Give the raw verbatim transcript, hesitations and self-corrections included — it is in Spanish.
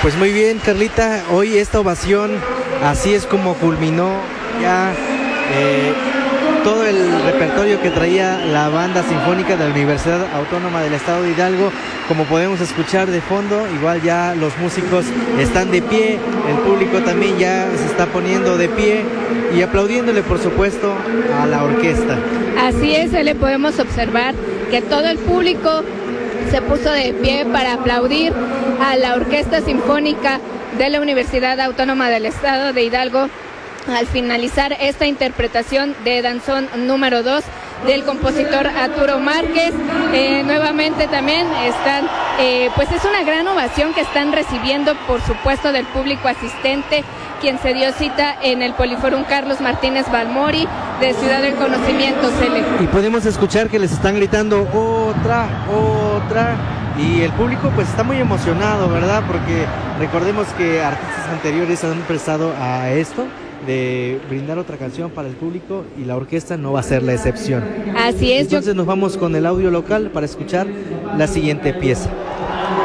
Pues muy bien, Carlita, hoy esta ovación, así es como culminó ya eh, todo el repertorio que traía la banda sinfónica de la Universidad Autónoma del Estado de Hidalgo. Como podemos escuchar de fondo, igual ya los músicos están de pie, el público también ya se está poniendo de pie y aplaudiéndole, por supuesto, a la orquesta. Así es, le podemos observar que todo el público se puso de pie para aplaudir a la Orquesta Sinfónica de la Universidad Autónoma del Estado de Hidalgo al finalizar esta interpretación de Danzón número dos del compositor Arturo Márquez. Eh, nuevamente también están, eh, pues es una gran ovación que están recibiendo, por supuesto, del público asistente, quien se dio cita en el Poliforum Carlos Martínez Balmori de Ciudad del Conocimiento, Cele. Y podemos escuchar que les están gritando otra, otra, y el público pues está muy emocionado, ¿verdad? Porque recordemos que artistas anteriores han prestado a esto, de brindar otra canción para el público, y la orquesta no va a ser la excepción. Así es. Entonces yo... nos vamos con el audio local para escuchar la siguiente pieza.